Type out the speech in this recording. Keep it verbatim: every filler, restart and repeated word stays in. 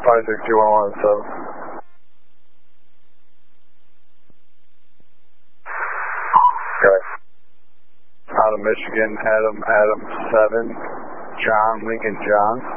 five six two one one seven. Okay. Out of Michigan, Adam, Adam seven, John, Lincoln, John.